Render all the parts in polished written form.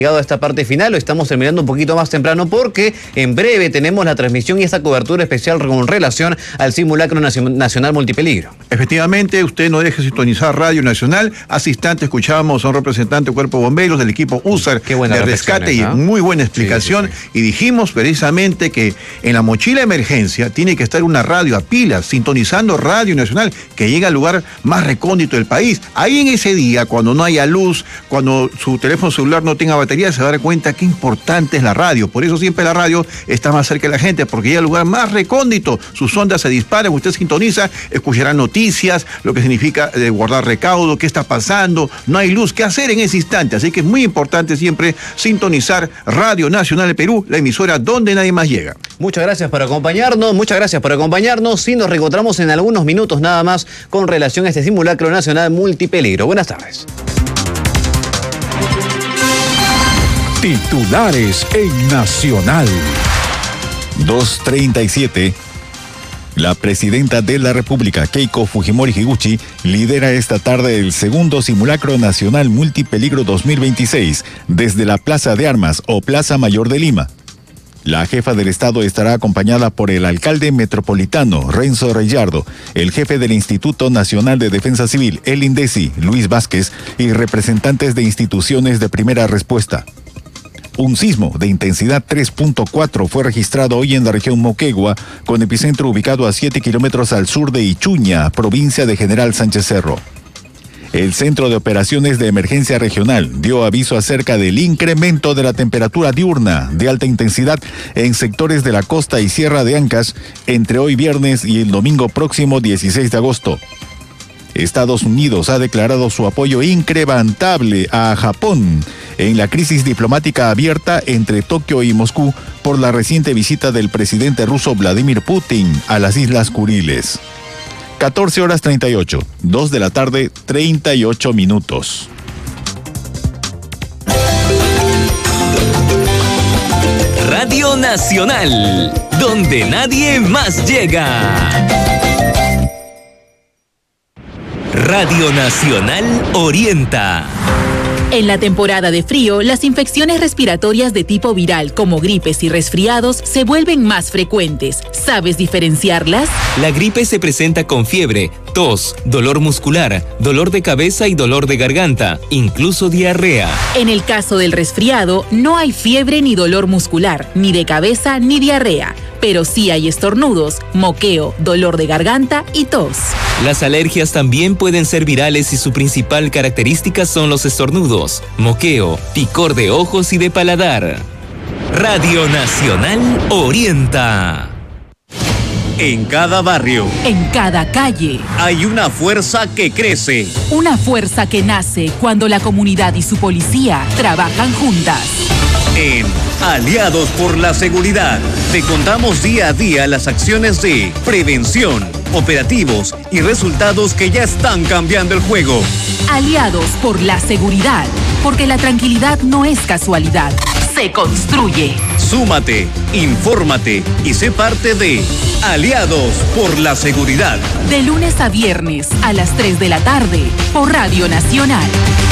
Llegado a esta parte final, lo estamos terminando un poquito más temprano porque en breve tenemos la transmisión y esta cobertura especial con relación al simulacro nacional multipeligro. Efectivamente, usted no deje sintonizar Radio Nacional. Hace instante escuchábamos a un representante del Cuerpo de Bomberos del equipo USAR de rescate y muy buena explicación. Sí. Y dijimos precisamente que en la mochila de emergencia tiene que estar una radio a pilas, sintonizando Radio Nacional, que llega al lugar más recóndito del país. Ahí en ese día, cuando no haya luz, cuando su teléfono celular no tenga batería, se va a dar cuenta qué importante es la radio. Por eso siempre la radio está más cerca de la gente, porque llega al lugar más recóndito, sus ondas se disparan, usted sintoniza, escuchará noticias, lo que significa guardar recaudo, qué está pasando, no hay luz, qué hacer en ese instante. Así que es muy importante siempre sintonizar Radio Nacional de Perú, la emisora donde nadie más llega. Muchas gracias por acompañarnos, y nos reencontramos en algunos minutos nada más con relación a este simulacro nacional multipeligro. Buenas tardes. Titulares en Nacional. 2:37. La presidenta de la República, Keiko Fujimori Higuchi, lidera esta tarde el segundo simulacro nacional multipeligro 2026 desde la Plaza de Armas o Plaza Mayor de Lima. La jefa del Estado estará acompañada por el alcalde metropolitano, Renzo Reyardo, el jefe del Instituto Nacional de Defensa Civil, el INDECI, Luis Vázquez, y representantes de instituciones de primera respuesta. Un sismo de intensidad 3.4 fue registrado hoy en la región Moquegua, con epicentro ubicado a 7 kilómetros al sur de Ichuña, provincia de General Sánchez Cerro. El Centro de Operaciones de Emergencia Regional dio aviso acerca del incremento de la temperatura diurna de alta intensidad en sectores de la costa y Sierra de Ancash entre hoy viernes y el domingo próximo 16 de agosto. Estados Unidos ha declarado su apoyo inquebrantable a Japón en la crisis diplomática abierta entre Tokio y Moscú por la reciente visita del presidente ruso Vladimir Putin a las Islas Kuriles. 14:38, 2 de la tarde, 38 minutos. Radio Nacional, donde nadie más llega. Radio Nacional orienta. En la temporada de frío, las infecciones respiratorias de tipo viral, como gripes y resfriados, se vuelven más frecuentes. ¿Sabes diferenciarlas? La gripe se presenta con fiebre, tos, dolor muscular, dolor de cabeza y dolor de garganta, incluso diarrea. En el caso del resfriado, no hay fiebre ni dolor muscular, ni de cabeza ni diarrea, pero sí hay estornudos, moqueo, dolor de garganta y tos. Las alergias también pueden ser virales y su principal característica son los estornudos, moqueo, picor de ojos y de paladar. Radio Nacional orienta. En cada barrio, en cada calle, hay una fuerza que crece. Una fuerza que nace cuando la comunidad y su policía trabajan juntas. En Aliados por la Seguridad, te contamos día a día las acciones de prevención, operativos y resultados que ya están cambiando el juego. Aliados por la Seguridad, porque la tranquilidad no es casualidad, se construye. Súmate, infórmate y sé parte de Aliados por la Seguridad. De lunes a viernes a las 3 de la tarde por Radio Nacional.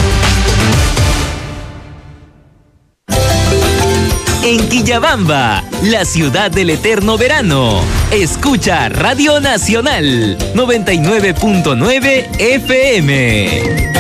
En Quillabamba, la ciudad del eterno verano. Escucha Radio Nacional 99.9 FM.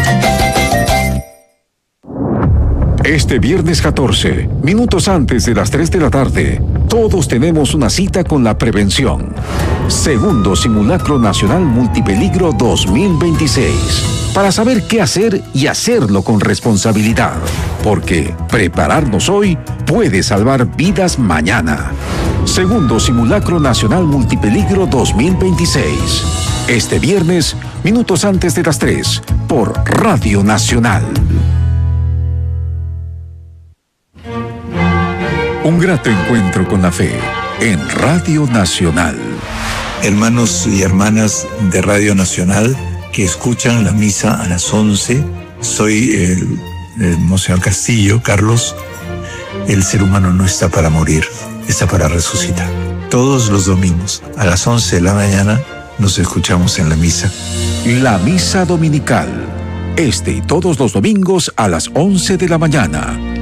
Este viernes 14, minutos antes de las 3 de la tarde, todos tenemos una cita con la prevención. Segundo Simulacro Nacional Multipeligro 2026. Para saber qué hacer y hacerlo con responsabilidad. Porque prepararnos hoy puede salvar vidas mañana. Segundo Simulacro Nacional Multipeligro 2026. Este viernes, minutos antes de las 3, por Radio Nacional. Un grato encuentro con la fe en Radio Nacional. Hermanos y hermanas de Radio Nacional que escuchan la misa a las 11, soy el Monseñor Castillo, Carlos. El ser humano no está para morir, está para resucitar. Todos los domingos a las 11 de la mañana nos escuchamos en la misa. La misa dominical, este y todos los domingos a las 11 de la mañana.